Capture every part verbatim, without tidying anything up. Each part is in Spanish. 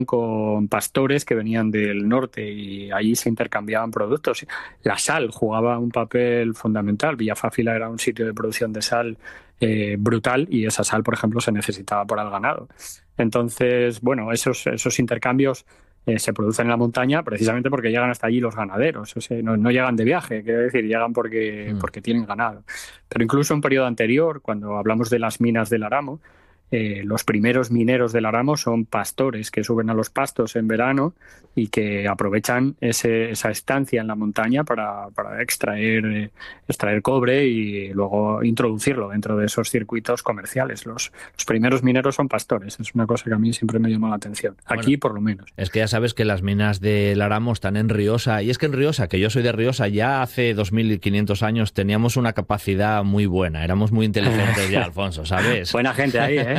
con pastores que venían del norte y allí se intercambiaban productos. La sal jugaba un papel fundamental. Villafáfila era un sitio de producción de sal eh, brutal y esa sal, por ejemplo, se necesitaba para el ganado. Entonces, bueno, esos, esos intercambios eh, se producen en la montaña precisamente porque llegan hasta allí los ganaderos. O sea, no, no llegan de viaje, quiero decir, llegan porque, Mm. porque tienen ganado. Pero incluso en un periodo anterior, cuando hablamos de las minas del Aramo, Eh, los primeros mineros del Aramo son pastores que suben a los pastos en verano y que aprovechan ese, esa estancia en la montaña para, para extraer, eh, extraer cobre y luego introducirlo dentro de esos circuitos comerciales. Los, los primeros mineros son pastores, es una cosa que a mí siempre me llamó la atención, Bueno, aquí por lo menos. es que ya sabes que las minas del Aramo están en Riosa, y es que en Riosa, que yo soy de Riosa, ya hace dos mil quinientos años teníamos una capacidad muy buena, éramos muy inteligentes ya, Alfonso, ¿sabes? Buena gente ahí, ¿eh?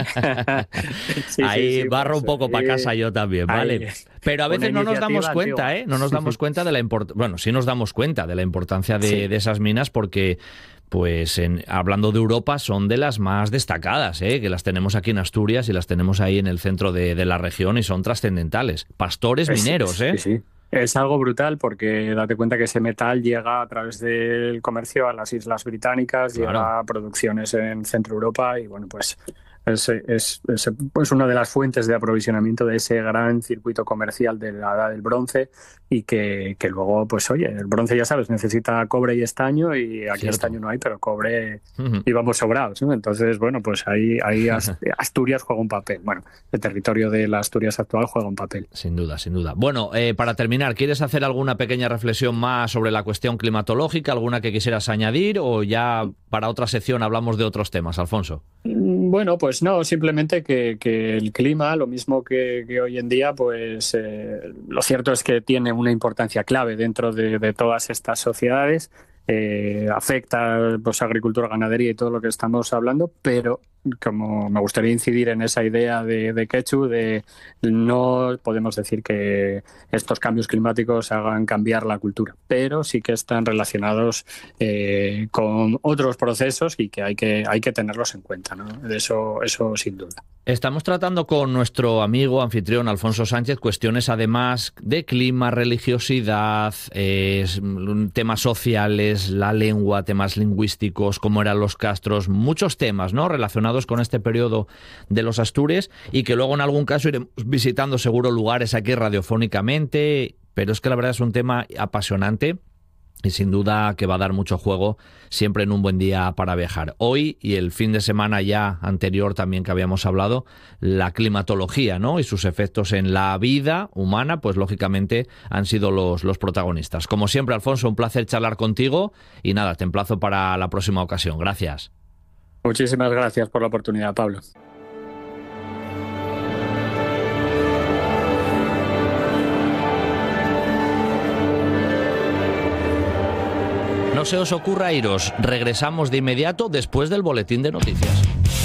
Sí, Ahí sí, sí, barro pues, un poco para ahí- casa yo también, ahí. ¿vale? Pero a Una veces no nos damos iniciativa cuenta, antigua. ¿eh? No nos damos cuenta de la importancia, bueno, sí nos damos cuenta de la importancia de, Sí. de esas minas porque, pues, en, hablando de Europa, son de las más destacadas, ¿eh? Que las tenemos aquí en Asturias y las tenemos ahí en el centro de, de la región y son trascendentales. Pastores Es- mineros, ¿eh? Sí, sí. Es algo brutal porque date cuenta que ese metal llega a través del comercio a las Islas Británicas, Claro. llega a producciones en Centro Europa y bueno, pues es, es, es, pues una de las fuentes de aprovisionamiento de ese gran circuito comercial de la Edad del Bronce y que, que luego, pues oye, el bronce ya sabes, necesita cobre y estaño y aquí Cierto. estaño no hay, pero cobre Ujú. íbamos sobrados, ¿no? Entonces, bueno, pues ahí, ahí Ast- Asturias juega un papel. Bueno, el territorio de la Asturias actual juega un papel. Sin duda, sin duda. Bueno, eh, para terminar, ¿quieres hacer alguna pequeña reflexión más sobre la cuestión climatológica? ¿Alguna que quisieras añadir? ¿O ya para otra sección hablamos de otros temas, Alfonso? Mm, Bueno, pues no, simplemente que, que el clima, lo mismo que, que hoy en día, pues eh, lo cierto es que tiene una importancia clave dentro de, de todas estas sociedades, eh, afecta pues agricultura, ganadería y todo lo que estamos hablando, pero como me gustaría incidir en esa idea de, de Quechu, de no podemos decir que estos cambios climáticos hagan cambiar la cultura, pero sí que están relacionados eh, con otros procesos y que hay que hay que tenerlos en cuenta, ¿no? Eso, eso sin duda. Estamos tratando con nuestro amigo anfitrión Alfonso Sánchez cuestiones además de clima, religiosidad, eh, temas sociales, la lengua, temas lingüísticos, cómo eran los castros, muchos temas, ¿no?, relacionados con este periodo de los Astures y que luego en algún caso iremos visitando seguro lugares aquí radiofónicamente, pero es que la verdad es un tema apasionante. Y sin duda que va a dar mucho juego siempre en un buen día para viajar. Hoy y el fin de semana ya anterior también que habíamos hablado, la climatología, ¿no?, y sus efectos en la vida humana, pues lógicamente han sido los, los protagonistas. Como siempre, Alfonso, un placer charlar contigo y nada, te emplazo para la próxima ocasión. Gracias. Muchísimas gracias por la oportunidad, Pablo. No se os ocurra iros, regresamos de inmediato después del boletín de noticias.